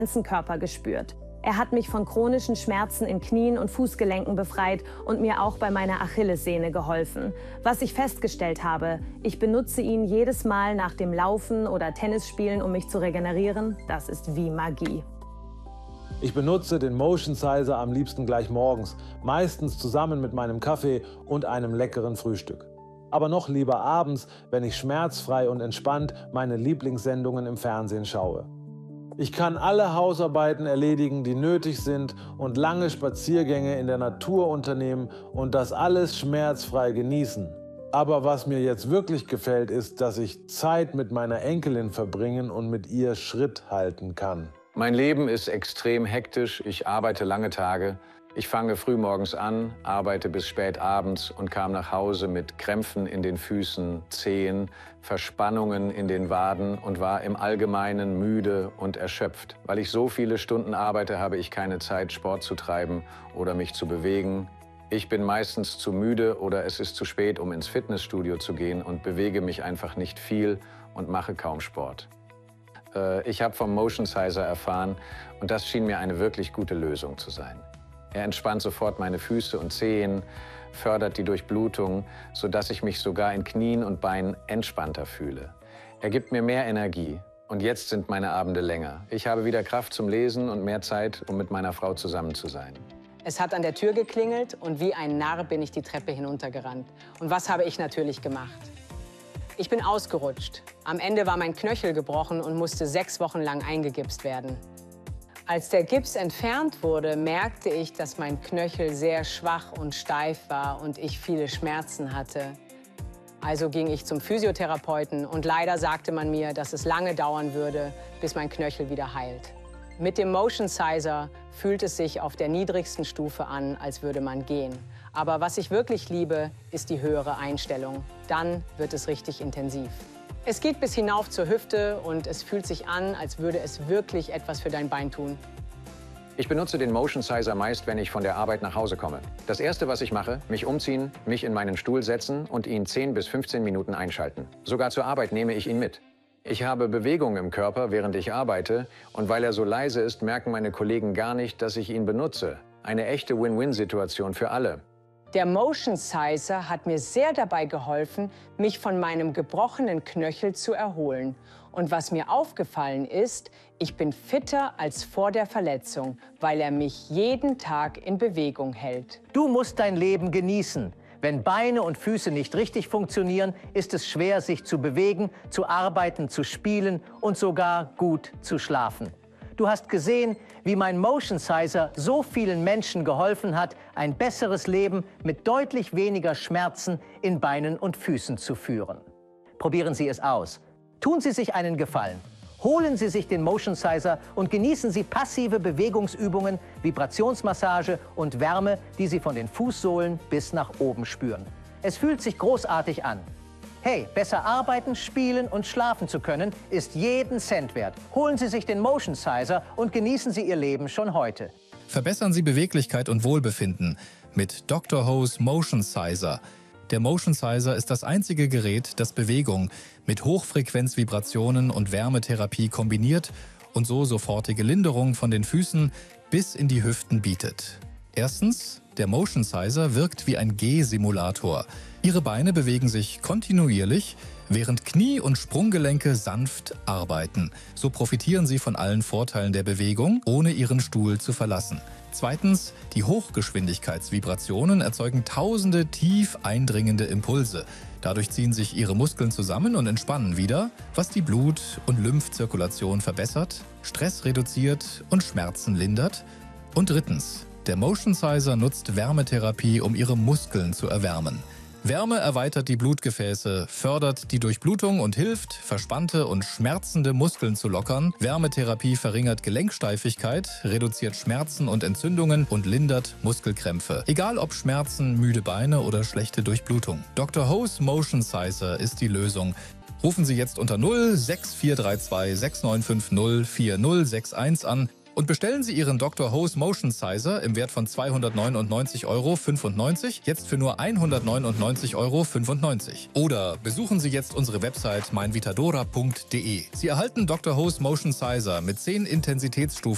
ganzen Körper gespürt. Er hat mich von chronischen Schmerzen in Knien und Fußgelenken befreit und mir auch bei meiner Achillessehne geholfen. Was ich festgestellt habe, ich benutze ihn jedes Mal nach dem Laufen oder Tennisspielen, um mich zu regenerieren. Das ist wie Magie. Ich benutze den Motion Sizer am liebsten gleich morgens, meistens zusammen mit meinem Kaffee und einem leckeren Frühstück. Aber noch lieber abends, wenn ich schmerzfrei und entspannt meine Lieblingssendungen im Fernsehen schaue. Ich kann alle Hausarbeiten erledigen, die nötig sind, und lange Spaziergänge in der Natur unternehmen und das alles schmerzfrei genießen. Aber was mir jetzt wirklich gefällt, ist, dass ich Zeit mit meiner Enkelin verbringen und mit ihr Schritt halten kann. Mein Leben ist extrem hektisch. Ich arbeite lange Tage. Ich fange früh morgens an, arbeite bis spät abends und kam nach Hause mit Krämpfen in den Füßen, Zehen, Verspannungen in den Waden und war im Allgemeinen müde und erschöpft. Weil ich so viele Stunden arbeite, habe ich keine Zeit, Sport zu treiben oder mich zu bewegen. Ich bin meistens zu müde oder es ist zu spät, um ins Fitnessstudio zu gehen und bewege mich einfach nicht viel und mache kaum Sport. Ich habe vom Motion Sizer erfahren und das schien mir eine wirklich gute Lösung zu sein. Er entspannt sofort meine Füße und Zehen, fördert die Durchblutung, sodass ich mich sogar in Knien und Beinen entspannter fühle. Er gibt mir mehr Energie und jetzt sind meine Abende länger. Ich habe wieder Kraft zum Lesen und mehr Zeit, um mit meiner Frau zusammen zu sein. Es hat an der Tür geklingelt und wie ein Narr bin ich die Treppe hinuntergerannt. Und was habe ich natürlich gemacht? Ich bin ausgerutscht. Am Ende war mein Knöchel gebrochen und musste 6 Wochen lang eingegipst werden. Als der Gips entfernt wurde, merkte ich, dass mein Knöchel sehr schwach und steif war und ich viele Schmerzen hatte. Also ging ich zum Physiotherapeuten und leider sagte man mir, dass es lange dauern würde, bis mein Knöchel wieder heilt. Mit dem Motion Sizer fühlt es sich auf der niedrigsten Stufe an, als würde man gehen. Aber was ich wirklich liebe, ist die höhere Einstellung. Dann wird es richtig intensiv. Es geht bis hinauf zur Hüfte und es fühlt sich an, als würde es wirklich etwas für dein Bein tun. Ich benutze den Motion Sizer meist, wenn ich von der Arbeit nach Hause komme. Das Erste, was ich mache, mich umziehen, mich in meinen Stuhl setzen und ihn 10 bis 15 Minuten einschalten. Sogar zur Arbeit nehme ich ihn mit. Ich habe Bewegung im Körper, während ich arbeite, und weil er so leise ist, merken meine Kollegen gar nicht, dass ich ihn benutze. Eine echte Win-Win-Situation für alle. Der Motion Sizer hat mir sehr dabei geholfen, mich von meinem gebrochenen Knöchel zu erholen. Und was mir aufgefallen ist, ich bin fitter als vor der Verletzung, weil er mich jeden Tag in Bewegung hält. Du musst dein Leben genießen. Wenn Beine und Füße nicht richtig funktionieren, ist es schwer, sich zu bewegen, zu arbeiten, zu spielen und sogar gut zu schlafen. Du hast gesehen, wie mein Motion Sizer so vielen Menschen geholfen hat, ein besseres Leben mit deutlich weniger Schmerzen in Beinen und Füßen zu führen. Probieren Sie es aus. Tun Sie sich einen Gefallen. Holen Sie sich den Motion Sizer und genießen Sie passive Bewegungsübungen, Vibrationsmassage und Wärme, die Sie von den Fußsohlen bis nach oben spüren. Es fühlt sich großartig an. Hey, besser arbeiten, spielen und schlafen zu können, ist jeden Cent wert. Holen Sie sich den Motion Sizer und genießen Sie Ihr Leben schon heute. Verbessern Sie Beweglichkeit und Wohlbefinden mit Dr. Ho's Motion Sizer. Der Motion Sizer ist das einzige Gerät, das Bewegung mit Hochfrequenzvibrationen und Wärmetherapie kombiniert und so sofortige Linderung von den Füßen bis in die Hüften bietet. Erstens, der Motion Sizer wirkt wie ein Gehsimulator. Ihre Beine bewegen sich kontinuierlich, während Knie- und Sprunggelenke sanft arbeiten. So profitieren Sie von allen Vorteilen der Bewegung, ohne Ihren Stuhl zu verlassen. Zweitens, die Hochgeschwindigkeitsvibrationen erzeugen tausende tief eindringende Impulse. Dadurch ziehen sich Ihre Muskeln zusammen und entspannen wieder, was die Blut- und Lymphzirkulation verbessert, Stress reduziert und Schmerzen lindert. Und drittens, der Motion Sizer nutzt Wärmetherapie, um Ihre Muskeln zu erwärmen. Wärme erweitert die Blutgefäße, fördert die Durchblutung und hilft, verspannte und schmerzende Muskeln zu lockern. Wärmetherapie verringert Gelenksteifigkeit, reduziert Schmerzen und Entzündungen und lindert Muskelkrämpfe. Egal ob Schmerzen, müde Beine oder schlechte Durchblutung. Dr. Ho's Motion Sizer ist die Lösung. Rufen Sie jetzt unter 06432 6950 4061 an und bestellen Sie Ihren Dr. Ho's Motion Sizer im Wert von 299,95 € jetzt für nur 199,95 € Oder besuchen Sie jetzt unsere Website meinvitadora.de. Sie erhalten Dr. Ho's Motion Sizer mit 10 Intensitätsstufen